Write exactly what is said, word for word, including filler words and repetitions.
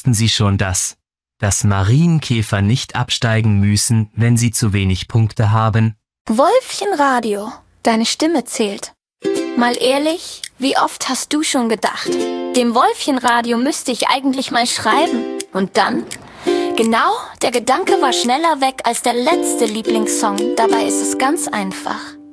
Wussten Sie schon das, dass Marienkäfer nicht absteigen müssen, wenn sie zu wenig Punkte haben? Wölfchenradio, deine Stimme zählt. Mal ehrlich, wie oft hast du schon gedacht, dem Wölfchenradio müsste ich eigentlich mal schreiben. Und dann? Genau, der Gedanke war schneller weg als der letzte Lieblingssong. Dabei ist es ganz einfach.